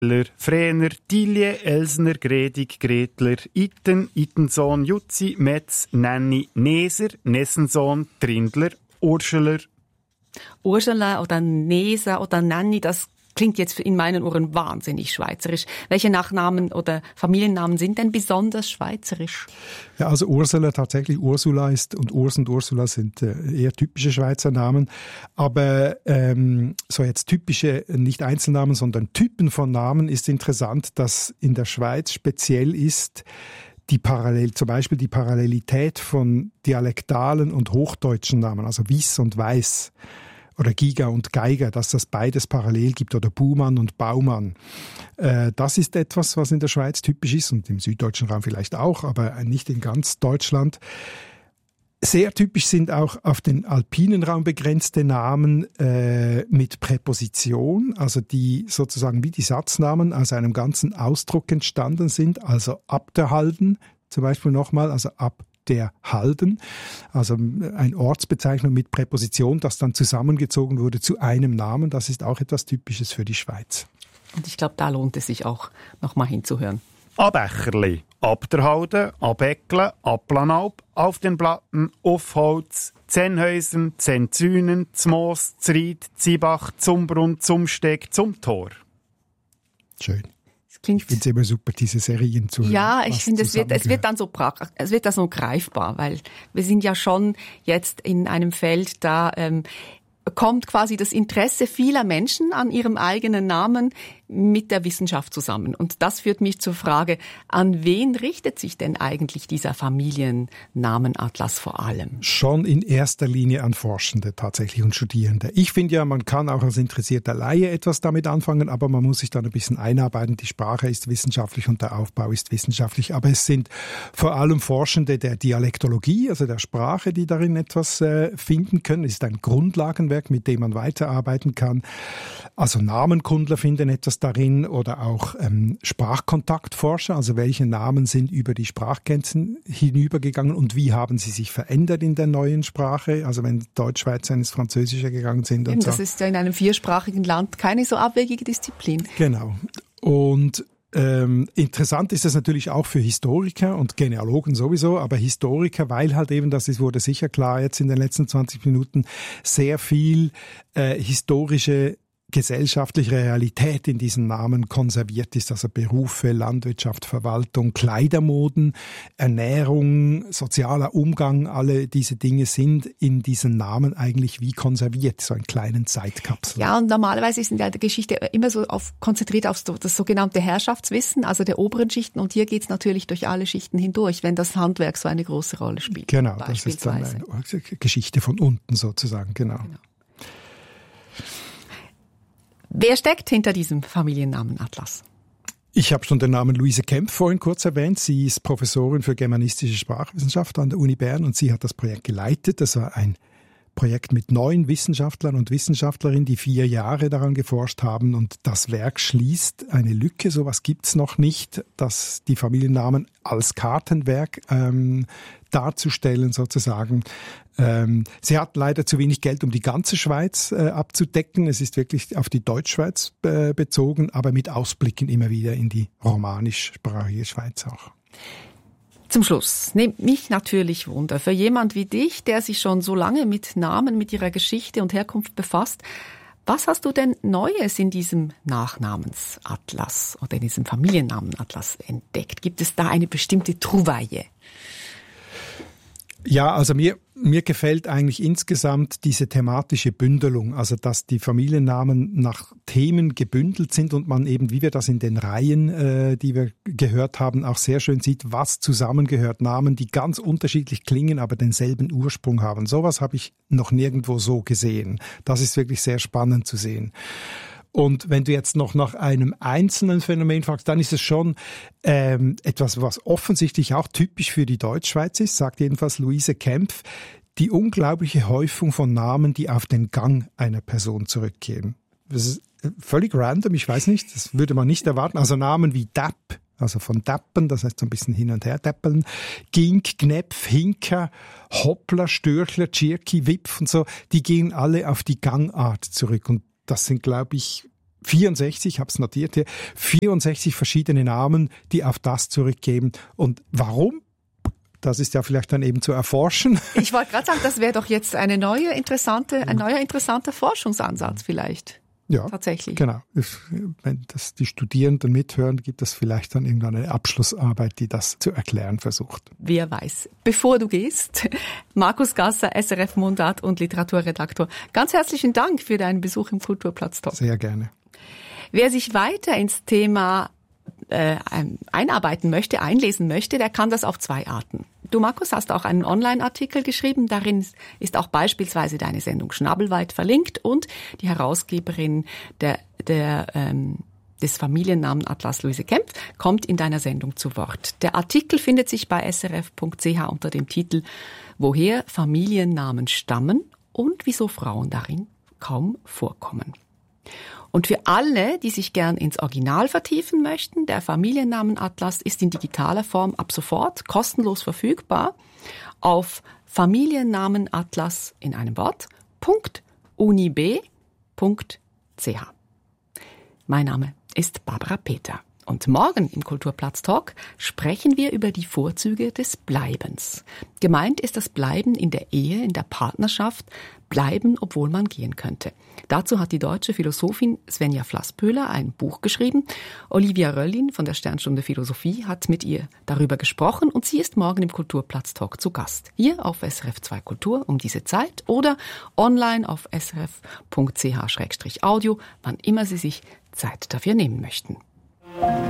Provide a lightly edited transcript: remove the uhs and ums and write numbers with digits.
Frener, Tilje, Elsner, Gredig, Gretler, Itten, Ittensohn, Jutzi, Metz, Nenni, Neser, Nessensohn, Trindler, Urscheler. Ursula oder Nesa oder Nanni, das klingt jetzt in meinen Ohren wahnsinnig schweizerisch. Welche Nachnamen oder Familiennamen sind denn besonders schweizerisch? Ja, also Ursula, tatsächlich Ursula ist und Urs und Ursula sind eher typische Schweizer Namen. Aber so jetzt typische, nicht Einzelnamen, sondern Typen von Namen ist interessant, dass in der Schweiz speziell ist, zum Beispiel die Parallelität von dialektalen und hochdeutschen Namen, also Wiss und Weiß oder Giga und Geiger, dass das beides parallel gibt, oder Buhmann und Baumann. Das ist etwas, was in der Schweiz typisch ist und im süddeutschen Raum vielleicht auch, aber nicht in ganz Deutschland. Sehr typisch sind auch auf den alpinen Raum begrenzte Namen mit Präposition, also die sozusagen wie die Satznamen aus einem ganzen Ausdruck entstanden sind, also ab der Halden zum Beispiel nochmal, also ab der Halden, also eine Ortsbezeichnung mit Präposition, das dann zusammengezogen wurde zu einem Namen. Das ist auch etwas Typisches für die Schweiz. Und ich glaube, da lohnt es sich auch, noch mal hinzuhören. Abecherli, ab der Halde, Abeckle, Applanalp, auf den Platten, auf Holz, Zennhäusen, Zenzünen, Zmoos, Zried, Zibach, Zumbrunn, Zumsteg, zum Tor. Schön. Ich finde es immer super, diese Serien zu hören. Ja, ich finde, es wird dann so greifbar, weil wir sind ja schon jetzt in einem Feld, da kommt quasi das Interesse vieler Menschen an ihrem eigenen Namen mit der Wissenschaft zusammen. Und das führt mich zur Frage, an wen richtet sich denn eigentlich dieser Familiennamenatlas vor allem? Schon in erster Linie an Forschende tatsächlich und Studierende. Ich finde ja, man kann auch als interessierter Laie etwas damit anfangen, aber man muss sich dann ein bisschen einarbeiten. Die Sprache ist wissenschaftlich und der Aufbau ist wissenschaftlich. Aber es sind vor allem Forschende der Dialektologie, also der Sprache, die darin etwas finden können. Es ist ein Grundlagenwerk, mit dem man weiterarbeiten kann. Also Namenkundler finden etwas darin oder auch Sprachkontaktforscher, also welche Namen sind über die Sprachgrenzen hinübergegangen und wie haben sie sich verändert in der neuen Sprache, also wenn Deutschschweizer ins Französische gegangen sind. Und das ist ja in einem viersprachigen Land keine so abwegige Disziplin. Genau. Und interessant ist es natürlich auch für Historiker und Genealogen sowieso, aber Historiker, weil halt eben, wurde sicher klar jetzt in den letzten 20 Minuten, sehr viel historische gesellschaftliche Realität in diesen Namen konserviert ist, also Berufe, Landwirtschaft, Verwaltung, Kleidermoden, Ernährung, sozialer Umgang, alle diese Dinge sind in diesen Namen eigentlich wie konserviert, so in kleinen Zeitkapseln. Ja, und normalerweise ist in der Geschichte immer so konzentriert auf das sogenannte Herrschaftswissen, also der oberen Schichten, und hier geht's natürlich durch alle Schichten hindurch, wenn das Handwerk so eine große Rolle spielt. Genau, das ist dann eine Geschichte von unten sozusagen, genau. Wer steckt hinter diesem Familiennamenatlas? Ich habe schon den Namen Luise Kempf vorhin kurz erwähnt. Sie ist Professorin für germanistische Sprachwissenschaft an der Uni Bern und sie hat das Projekt geleitet. Das war ein Projekt mit 9 Wissenschaftlern und Wissenschaftlerinnen, die 4 Jahre daran geforscht haben. Und das Werk schließt eine Lücke, sowas gibt's noch nicht, dass die Familiennamen als Kartenwerk darzustellen sozusagen. Sie hat leider zu wenig Geld, um die ganze Schweiz abzudecken. Es ist wirklich auf die Deutschschweiz bezogen, aber mit Ausblicken immer wieder in die romanischsprachige Schweiz auch. Zum Schluss nimmt mich natürlich Wunder, für jemand wie dich, der sich schon so lange mit Namen, mit ihrer Geschichte und Herkunft befasst, was hast du denn Neues in diesem Nachnamensatlas oder in diesem Familiennamenatlas entdeckt? Gibt es da eine bestimmte Trouvaille? Ja, also mir gefällt eigentlich insgesamt diese thematische Bündelung, also dass die Familiennamen nach Themen gebündelt sind und man eben, wie wir das in den Reihen, die wir gehört haben, auch sehr schön sieht, was zusammengehört. Namen, die ganz unterschiedlich klingen, aber denselben Ursprung haben. Sowas habe ich noch nirgendwo so gesehen. Das ist wirklich sehr spannend zu sehen. Und wenn du jetzt noch nach einem einzelnen Phänomen fragst, dann ist es schon etwas, was offensichtlich auch typisch für die Deutschschweiz ist, sagt jedenfalls Luise Kempf, die unglaubliche Häufung von Namen, die auf den Gang einer Person zurückgehen. Das ist völlig random, ich weiß nicht, das würde man nicht erwarten. Also Namen wie Dapp, also von Dappen, das heißt so ein bisschen hin und her dappeln, Gink, Gnepf, Hinker, Hoppler, Störchler, Tschirki, Wipf und so, die gehen alle auf die Gangart zurück. Und das sind, glaube ich, 64, ich habe es notiert hier, 64 verschiedene Namen, die auf das zurückgeben. Und warum? Das ist ja vielleicht dann eben zu erforschen. Ich wollte gerade sagen, das wäre doch jetzt ein neuer interessanter Forschungsansatz vielleicht. Ja, tatsächlich. Genau. Wenn das die Studierenden mithören, gibt es vielleicht dann irgendwann eine Abschlussarbeit, die das zu erklären versucht. Wer weiß. Bevor du gehst, Markus Gasser, SRF Mundart und Literaturredaktor, ganz herzlichen Dank für deinen Besuch im Kulturplatz-Talk. Sehr gerne. Wer sich weiter ins Thema einarbeiten möchte, einlesen möchte, der kann das auf 2 Arten. Du, Markus, hast auch einen Online-Artikel geschrieben. Darin ist auch beispielsweise deine Sendung Schnabelweit verlinkt und die Herausgeberin des Familiennamenatlas, Luise Kempf, kommt in deiner Sendung zu Wort. Der Artikel findet sich bei srf.ch unter dem Titel Woher Familiennamen stammen und wieso Frauen darin kaum vorkommen. Und für alle, die sich gern ins Original vertiefen möchten, der Familiennamenatlas ist in digitaler Form ab sofort kostenlos verfügbar auf Familiennamenatlas in einem Wort .unib.ch. Mein Name ist Barbara Peter. Und morgen im Kulturplatz-Talk sprechen wir über die Vorzüge des Bleibens. Gemeint ist das Bleiben in der Ehe, in der Partnerschaft, bleiben, obwohl man gehen könnte. Dazu hat die deutsche Philosophin Svenja Flasspöhler ein Buch geschrieben. Olivia Röllin von der Sternstunde Philosophie hat mit ihr darüber gesprochen und sie ist morgen im Kulturplatz-Talk zu Gast. Hier auf SRF 2 Kultur um diese Zeit oder online auf srf.ch/audio, wann immer Sie sich Zeit dafür nehmen möchten.